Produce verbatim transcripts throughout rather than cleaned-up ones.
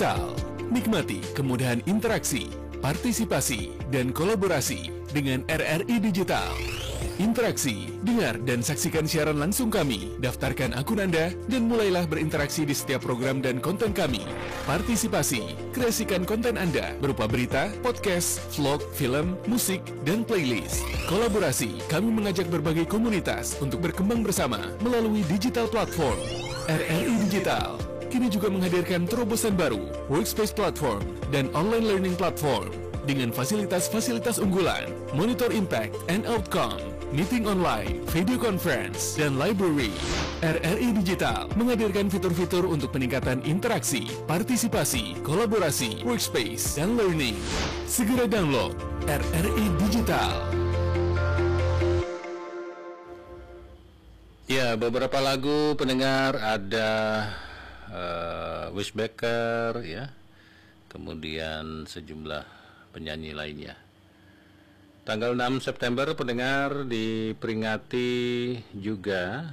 Digital. Nikmati kemudahan interaksi, partisipasi, dan kolaborasi dengan R R I Digital. Interaksi, dengar dan saksikan siaran langsung kami, daftarkan akun Anda, dan mulailah berinteraksi di setiap program dan konten kami. Partisipasi, kreasikan konten Anda berupa berita, podcast, vlog, film, musik, dan playlist. Kolaborasi, kami mengajak berbagai komunitas untuk berkembang bersama melalui digital platform. R R I Digital kini juga menghadirkan terobosan baru, workspace platform, dan online learning platform dengan fasilitas-fasilitas unggulan, monitor impact and outcome, meeting online, video conference, dan library. R R I Digital menghadirkan fitur-fitur untuk peningkatan interaksi, partisipasi, kolaborasi, workspace, dan learning. Segera download R R I Digital. Ya, beberapa lagu pendengar ada uh, Wishbacker, ya, kemudian sejumlah penyanyi lainnya. Tanggal enam September pendengar diperingati juga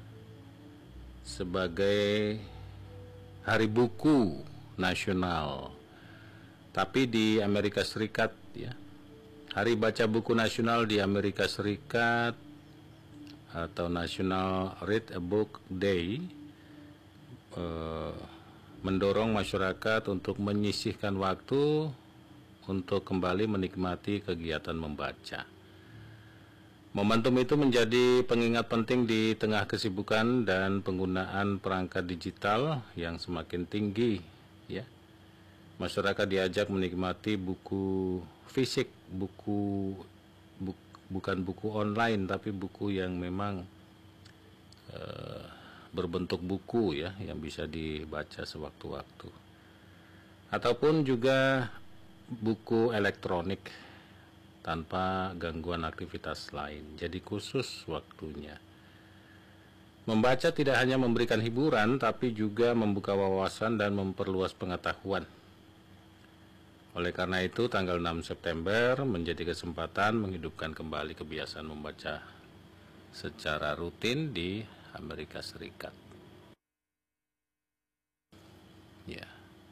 sebagai Hari Buku Nasional. Tapi di Amerika Serikat, ya. Hari Baca Buku Nasional di Amerika Serikat atau National Read a Book Day eh, mendorong masyarakat untuk menyisihkan waktu untuk kembali menikmati kegiatan membaca. Momentum itu menjadi pengingat penting di tengah kesibukan dan penggunaan perangkat digital yang semakin tinggi, ya. Masyarakat diajak menikmati buku fisik, buku bu, bukan buku online, tapi buku yang memang uh, berbentuk buku, ya, yang bisa dibaca sewaktu-waktu. Ataupun juga buku elektronik tanpa gangguan aktivitas lain. Jadi khusus waktunya. Membaca tidak hanya memberikan hiburan, tapi juga membuka wawasan dan memperluas pengetahuan. Oleh karena itu, tanggal enam September menjadi kesempatan menghidupkan kembali kebiasaan membaca secara rutin di Amerika Serikat. Ya.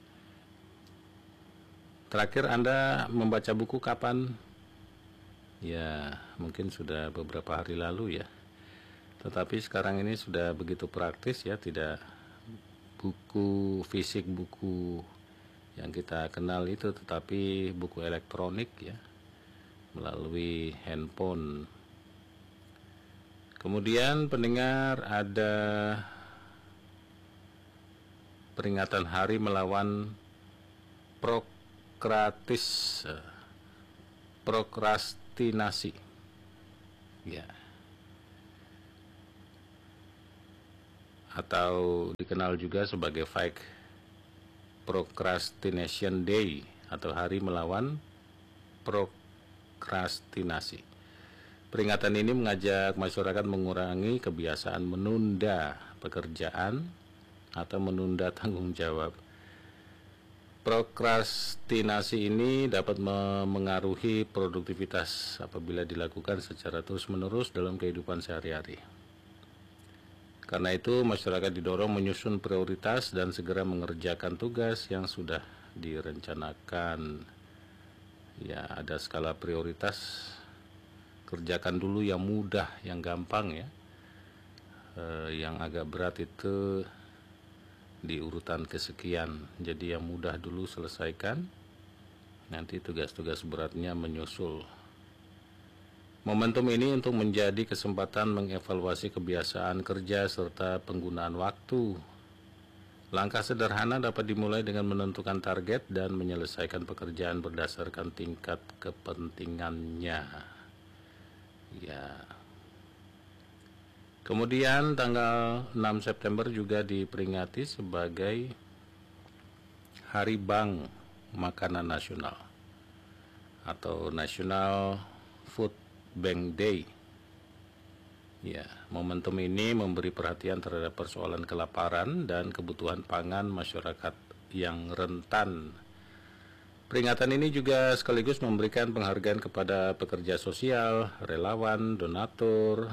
Terakhir Anda membaca buku kapan? Ya, mungkin sudah beberapa hari lalu, ya. Tetapi sekarang ini sudah begitu praktis, ya, tidak buku fisik, buku yang kita kenal itu, tetapi buku elektronik, ya, melalui handphone. Kemudian pendengar ada peringatan hari melawan prokratis prokrastinasi, ya, atau dikenal juga sebagai Fake Procrastination Day atau hari melawan prokrastinasi. Peringatan ini mengajak masyarakat mengurangi kebiasaan menunda pekerjaan atau menunda tanggung jawab. Prokrastinasi ini dapat memengaruhi produktivitas apabila dilakukan secara terus-menerus dalam kehidupan sehari-hari. Karena itu, masyarakat didorong menyusun prioritas dan segera mengerjakan tugas yang sudah direncanakan. Ya, ada skala prioritas. Kerjakan dulu yang mudah, yang gampang, ya. E, yang agak berat itu di urutan kesekian. Jadi yang mudah dulu selesaikan, nanti tugas-tugas beratnya menyusul. Momentum ini untuk menjadi kesempatan mengevaluasi kebiasaan kerja serta penggunaan waktu. Langkah sederhana dapat dimulai dengan menentukan target dan menyelesaikan pekerjaan berdasarkan tingkat kepentingannya. Ya. Kemudian tanggal enam September juga diperingati sebagai Hari Bank Makanan Nasional atau National Food Bank Day. Ya, momentum ini memberi perhatian terhadap persoalan kelaparan dan kebutuhan pangan masyarakat yang rentan. Peringatan ini juga sekaligus memberikan penghargaan kepada pekerja sosial, relawan, donatur,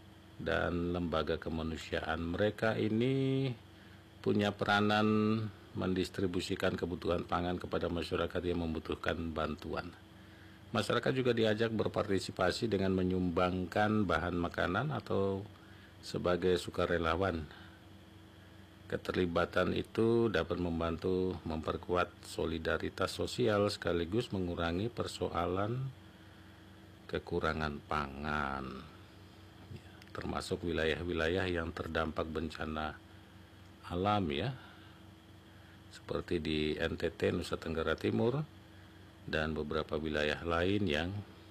dan lembaga kemanusiaan. Mereka ini punya peranan mendistribusikan kebutuhan pangan kepada masyarakat yang membutuhkan bantuan. Masyarakat juga diajak berpartisipasi dengan menyumbangkan bahan makanan atau sebagai sukarelawan. Keterlibatan itu dapat membantu memperkuat solidaritas sosial sekaligus mengurangi persoalan kekurangan pangan, termasuk wilayah-wilayah yang terdampak bencana alam ya, seperti di N T T, Nusa Tenggara Timur, dan beberapa wilayah lain yang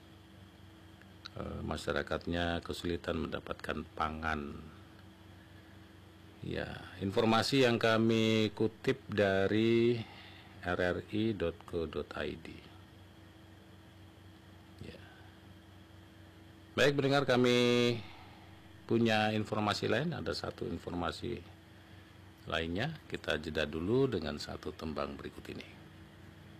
eh, masyarakatnya kesulitan mendapatkan pangan. Ya, informasi yang kami kutip dari r r i dot co dot i d. Ya. Baik pendengar, kami punya informasi lain, ada satu informasi lainnya. Kita jeda dulu dengan satu tembang berikut ini.